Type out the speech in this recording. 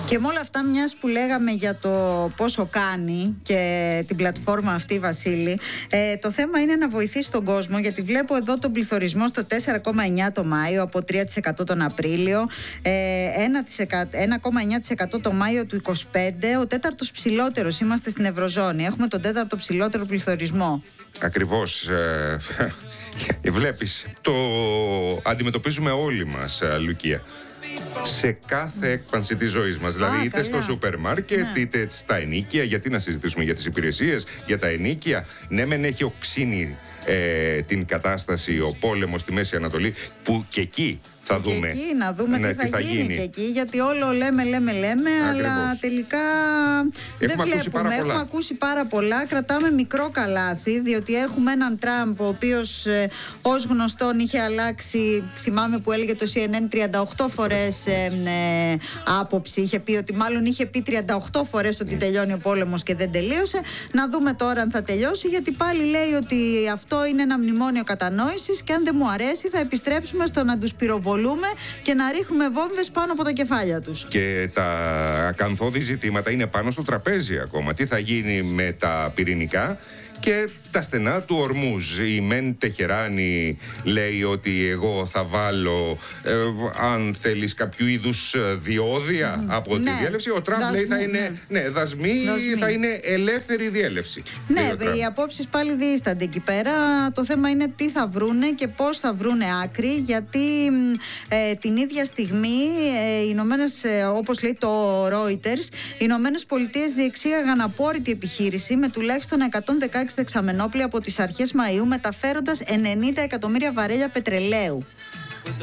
Και με όλα αυτά, μιας που λέγαμε για το πόσο κάνει και την πλατφόρμα αυτή, Βασίλη, το θέμα είναι να βοηθήσει τον κόσμο, γιατί βλέπω εδώ τον πληθωρισμό στο 4,9% το Μάιο, από 3% τον Απρίλιο, 1,9% το Μάιο του 25%, ο τέταρτος ψηλότερος είμαστε στην Ευρωζώνη. Έχουμε τον τέταρτο ψηλότερο πληθωρισμό. Ακριβώς. Βλέπεις, το αντιμετωπίζουμε όλοι μας, Λουκία, σε κάθε έκφανση της ζωής μας. Δηλαδή είτε στο σούπερ μάρκετ, είτε στα ενοίκια. Γιατί να συζητήσουμε για τις υπηρεσίες, για τα ενοίκια? Ναι, μεν έχει οξύνει την κατάσταση ο πόλεμος στη Μέση Ανατολή, που και εκεί θα δούμε. Και εκεί να δούμε τι θα γίνει και εκεί, γιατί όλο λέμε, αλλά τελικά δεν βλέπουμε. Έχουμε ακούσει πάρα πολλά, κρατάμε μικρό καλάθι, διότι έχουμε έναν Τραμπ, ο οποίος ως γνωστόν είχε αλλάξει, θυμάμαι που έλεγε το CNN 38 φορές άποψη, είχε πει ότι μάλλον είχε πει 38 φορές ότι τελειώνει ο πόλεμος και δεν τελείωσε. Να δούμε τώρα αν θα τελειώσει, γιατί πάλι λέει ότι αυτό είναι ένα μνημόνιο κατανόησης και αν δεν μου αρέσει θα επιστρέψουμε στο να τους πυροβολούμε και να ρίχνουμε βόμβες πάνω από τα κεφάλια τους. Και τα ακαθόδη ζητήματα είναι πάνω στο τραπέζι ακόμα. Τι θα γίνει με τα πυρηνικά και τα στενά του Ορμούζ. Η Μεν Τεχεράνη λέει ότι εγώ θα βάλω, αν θέλεις, κάποιο είδους διόδια από τη διέλευση. Ο Τραμπ λέει θα είναι δασμοί, θα είναι ελεύθερη διέλευση. Ναι, οι απόψεις πάλι διείστανται εκεί πέρα. Το θέμα είναι τι θα βρούνε και πώς θα βρούνε άκρη, γιατί την ίδια στιγμή όπως λέει το Reuters, οι Ηνωμένες Πολιτείες διεξήγαγαν απόρριτη επιχείρηση με τουλάχιστον 116 δεξαμενόπλια από τις αρχές Μαΐου, μεταφέροντας 90 εκατομμύρια βαρέλια πετρελαίου.